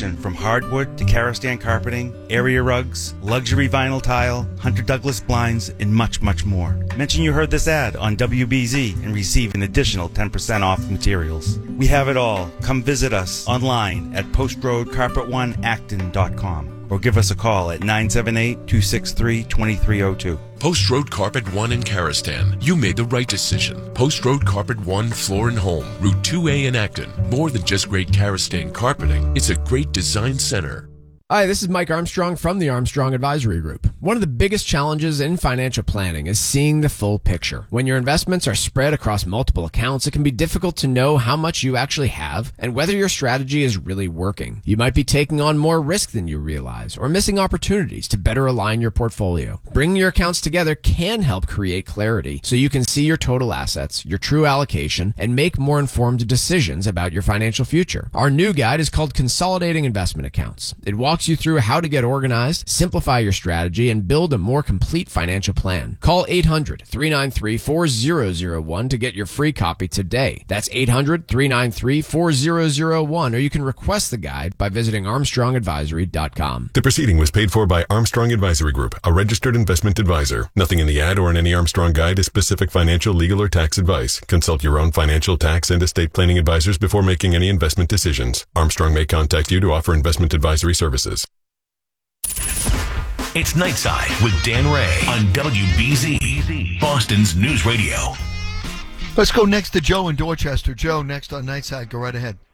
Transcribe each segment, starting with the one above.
selection from hardwood to Karastan carpeting, area rugs, luxury vinyl tile, Hunter Douglas blinds, and much, much more. Mention you heard this ad on WBZ and receive an additional 10% off materials. We have it all. Come visit us online at postroadcarpet1acton.com or give us a call at 978-263-2302. Post Road Carpet 1 in Karastan. You made the right decision. Post Road Carpet 1 Floor and Home, Route 2A in Acton. More than just great Karastan carpeting, it's a great design center. Hi, this is Mike Armstrong from the Armstrong Advisory Group. One of the biggest challenges in financial planning is seeing the full picture. When your investments are spread across multiple accounts, it can be difficult to know how much you actually have and whether your strategy is really working. You might be taking on more risk than you realize or missing opportunities to better align your portfolio. Bringing your accounts together can help create clarity so you can see your total assets, your true allocation, and make more informed decisions about your financial future. Our new guide is called Consolidating Investment Accounts. It walks you through how to get organized, simplify your strategy, and build a more complete financial plan. Call 800-393-4001 to get your free copy today. That's 800-393-4001, or you can request the guide by visiting armstrongadvisory.com. The proceeding was paid for by Armstrong Advisory Group, a registered investment advisor. Nothing in the ad or in any Armstrong guide is specific financial, legal, or tax advice. Consult your own financial, tax, and estate planning advisors before making any investment decisions. Armstrong may contact you to offer investment advisory services. It's Nightside with Dan Ray on WBZ, Boston's News Radio. Let's go next to Joe in Dorchester. Joe, next on Nightside. Go right ahead.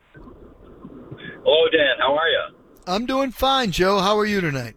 Hello, Dan. How are you? I'm doing fine, Joe. How are you tonight?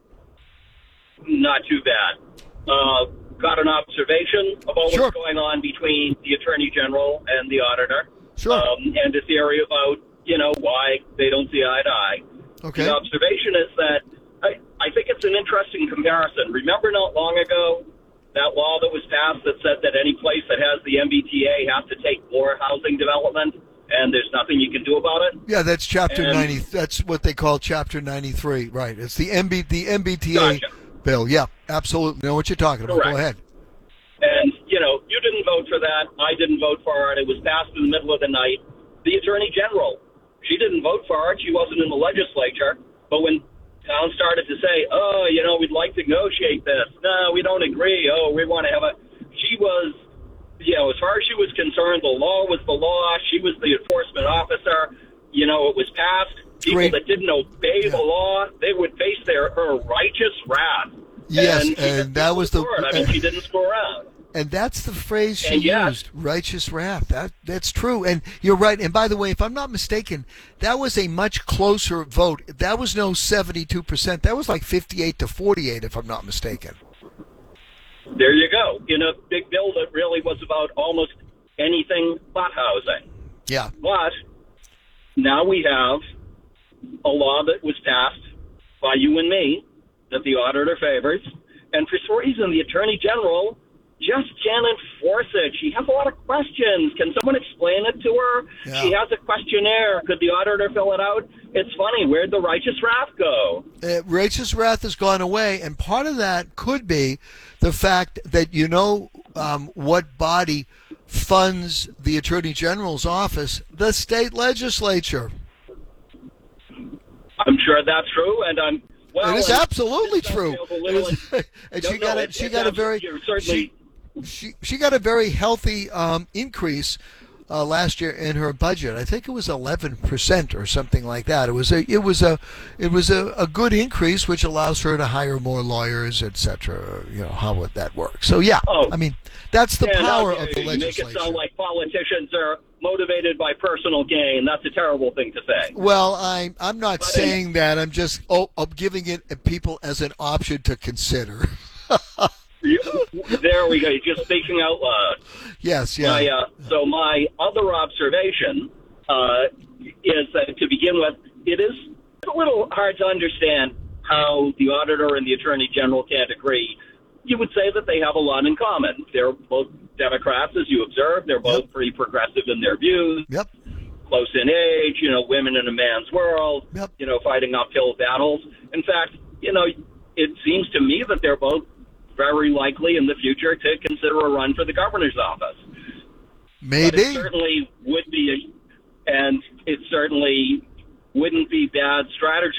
Not too bad. Got an observation about what's Sure. going on between the Attorney General and the Auditor. Sure. And a theory about, why they don't see eye to eye. Okay. The observation is that I think it's an interesting comparison. Remember not long ago that law that was passed that said that any place that has the MBTA has to take more housing development and there's nothing you can do about it? Yeah, that's Chapter 90. That's what they call Chapter 93. Right. It's the MBTA Gotcha. bill. Yeah, absolutely. Know what you're talking about. Correct. Go ahead. And, you didn't vote for that. I didn't vote for it. It was passed in the middle of the night. The Attorney General, she didn't vote for it. She wasn't in the legislature. But when town started to say, we'd like to negotiate this. No, we don't agree. We want to have she was, as far as she was concerned, the law was the law. She was the enforcement officer. It was passed. People Great. that didn't obey the law, they would face her righteous wrath. Yes, and and that was the... she didn't screw around. And that's the phrase she And yes. used, righteous wrath. That's true. And you're right. And by the way, if I'm not mistaken, that was a much closer vote. That was no 72%. That was like 58 to 48, if I'm not mistaken. There you go. In a big bill that really was about almost anything but housing. Yeah. But now we have a law that was passed by you and me that the auditor favors. And for some reason, the Attorney General just can't enforce it. She has a lot of questions. Can someone explain it to her? Yeah. She has a questionnaire. Could the auditor fill it out? It's funny. Where'd the righteous wrath go? Righteous wrath has gone away, and part of that could be the fact that what body funds the Attorney General's office? The state legislature. I'm sure that's true, and it is absolutely true. She got a very healthy increase last year in her budget. I think it was 11% or something like that. It was a good increase, which allows her to hire more lawyers, etc. How would that work? So that's the power of the legislature. Make it sound like politicians are motivated by personal gain. That's a terrible thing to say. Well, I'm not saying that. I'm just I'm giving it people as an option to consider. There we go. You're just speaking out loud. Yes, yeah. So my other observation is that, to begin with, it is a little hard to understand how the auditor and the Attorney General can't agree. You would say that they have a lot in common. They're both Democrats, as you observed. They're both pretty progressive in their views. Yep. Close in age, women in a man's world, Yep. Fighting uphill battles. In fact, it seems to me that they're both very likely in the future to consider a run for the governor's office. Maybe. But it certainly would be, and it certainly wouldn't be bad strategy